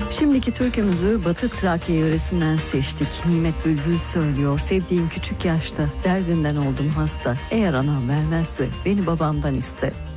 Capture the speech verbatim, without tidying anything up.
Şimdiki türkümüzü Batı Trakya yöresinden seçtik. Nimet Bülbül söylüyor. Sevdiğim küçük yaşta derdinden oldum hasta. Eğer anam vermezse beni babamdan iste.